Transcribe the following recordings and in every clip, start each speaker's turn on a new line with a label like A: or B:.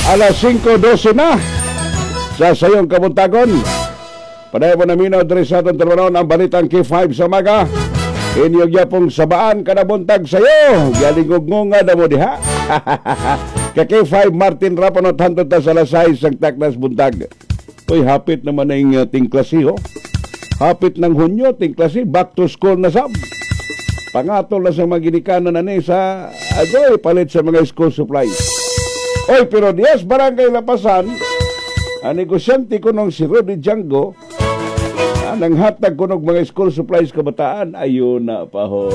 A: Alas 5:12 na sa sayong kabuntagon. Panayon mo na minaw diri sa atong trabaho ang balitang K5 sa maga. Inyong yapong sabaan kanabuntag sayo. Galingugngunga na mo diha. K5 Martin Rapanot hantod ta sa lasay sang taknas buntag. Uy, hapit naman na yung tingklasi ho. Hapit ng Hunyo, tingklasi, back to school na sab. Pangatol na sa mga ginikanan na ni sa agoy palit sa mga school supplies. Oy, pero Diaz Barangay Lapasan, ang negosyante ko nung si Rudy Django, nang hatag ko ng mga school supplies kabataan, ayun na pa ho.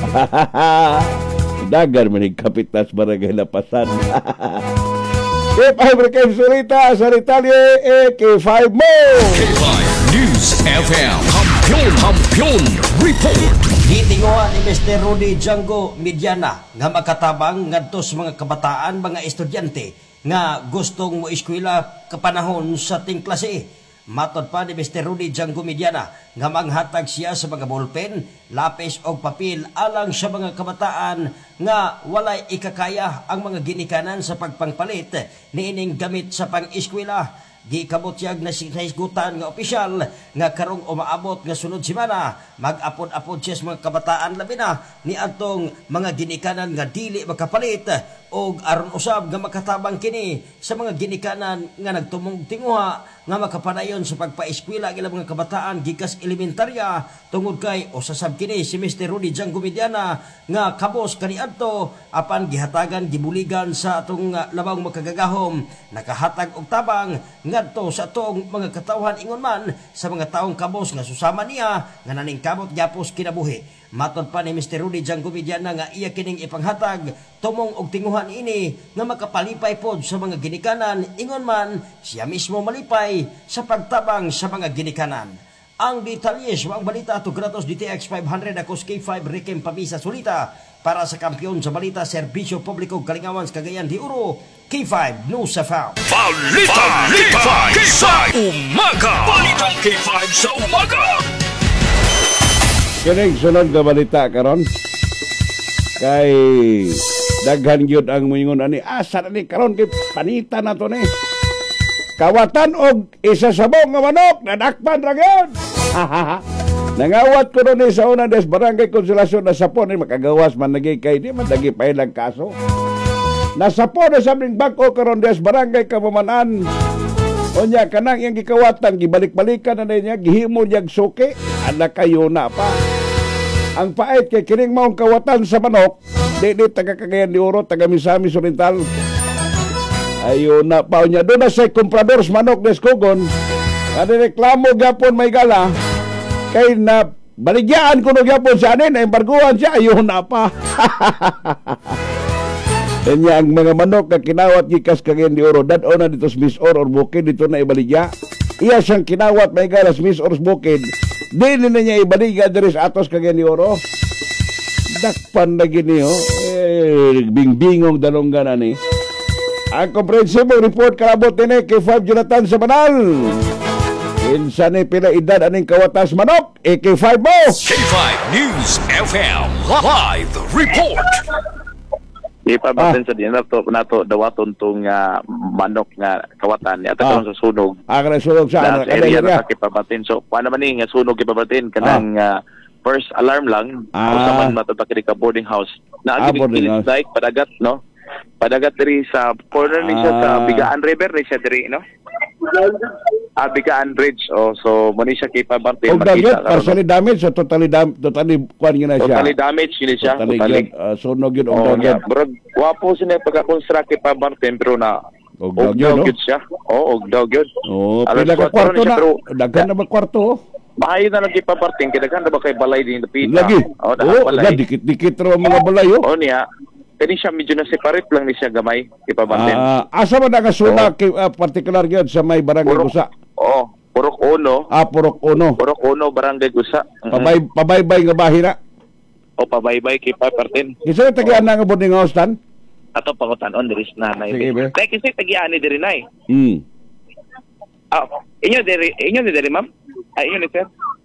A: Dagan manig kapitas Barangay Lapasan. K5 Recam Surita, sa Ritalye, K5 mo!
B: K5 News FM, Kampiyon Report.
C: Gitinguhan ni Mr. Rudy Django Mediana nga makatabang ngadto sa mga kabataan, mga estudyante nga gustong mo eskwela kapanahon sa tingklase. Matod pa ni Mr. Rudy Django Mediana nga manghatag siya sa mga ballpen, lapis o papel alang sa mga kabataan nga walay ikakaya ang mga ginikanan sa pagpangpalit niining gamit sa pang-eskwela. Gikabutyag na sinahigutan nga opisyal nga karong umaabot nga sunod semana mag-apod-apod siya sa mga kabataan labi na ni atong mga ginikanan nga dili makapalit o aron usab nga makatabang kini sa mga ginikanan nga nagtumong tinguha nga makapanayon sa pagpaeskwela ng mga kabataan gikas elementarya tungod kay o sasab kini si Mr. Rudy Django Mediana nga kabos kaniadto apan gihatagan gibuligan sa atong labang makagagahom nakahatag og tabang ngadto sa atong mga katawhan ingon man sa mga taong kabos nga susama niya nga naning kamot gyapos kinabuhi. Matod pa ni Mr. Rudy Django Mediana nga iya kining ipanghatag tumong og tinguhan ini nga makapalipay pod sa mga ginikanan ingon man siya mismo malipay sa pagtabang sa mga ginikanan. Ang detalyes ang balita to gratos DTX 500 ako K5 Recam Pamisa Solita para sa kampiyon sa balita serbisyo publiko Kalingawan sa Cagayan de Oro K5 News FM.
B: Balita K5 sa umaga. Balita K5 sa umaga.
A: Kining sunod nga balita karon kay daghan gyud ang moingon ani asa ni karon kay panita na to ni kawatan og isa sabong nga manok nadakpan ra gyud. Nangawat ko ron sa una des Barangay Konsolasyon na sapon ni makagawas man lagi kay di man lagi pailang kaso. Nasapon na sabing bangko karon des Barangay Kamamanan. Onya kanang iyang gikawatan gibalik-balikan na niya gihimo niyag suki ana kayo na pa. Ang pait kay kining maong kawatan sa manok di taga Cagayan de Oro taga Misamis Oriental. Ayun na pa niya do na say comprador sa manok des Kugon. Ano reklamo gyapon may gala kay na baligyan ko no gyapon sa anin na embarguhan siya ayun na pa. Kanya ang mga manok na kinawat gikas Cagayan de Oro dad-o na dito sa Miss or Bukid dito na ibaligya. Iya siyang kinawat may galas Miss or Bukid. Dili na niya ibaligya diri sa atos Cagayan de Oro. Dakpan na gini ho. Bingbingong dalonggan ani. Ang comprehensive report kalabot ni K5 Jonathan sa Banal. Insa ni pila edad aning kawatas manok K5 mo.
B: K5 News FM live report.
D: Ipabatin sa diyan nato dawaton tong manok nga kawatan ni ato sa sunog.
A: Kana sunog sa
D: area na kipabatin. So paano man ni nga sunog kipabatin kanang first alarm lang usa man matatakid ka boarding house. Naagili like padagat no. Padagat diri sa corner ni siya sa Bigaan River ni siya diri no. Bigaan Bridge so mo ni siya kipabatin
A: makita. Partially damage so totally kuan gyud na siya.
D: Totally damage gyud siya.
A: Totally sunog gyud og dagat.
D: Wapo sila pagka-construct kay Pabarten pero na
A: og gyud
D: siya. Og daw gyud.
A: Pila ka kwarto na. Daghan na ba kwarto?
D: Bahay na lagi Pabarten kay daghan na ba kay balay din pita.
A: Lagi. Dikit-dikit ro mga balay ho.
D: Niya. Kani siya medyo na separate lang ni siya gamay kay Pabarten.
A: Asa man nagasuna kay particular gyud sa may Barangay Gusa?
D: Purok Uno.
A: Purok Uno.
D: Purok Uno Barangay Gusa.
A: Pabaybay nga bahira.
D: Pabaybay kay Pabarten.
A: Isa tagian na nga boarding house tan?
D: Ato pangutan-on diri na nay. Kay kasi tagian ni diri nay. Inyo diri ma'am? Inyo ni sir.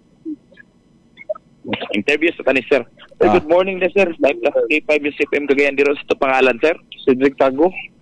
D: Interview sa kani sir. Good morning na sir. Live K5 CPM Cagayan de Oro sa pangalan sir. Cedric Tago.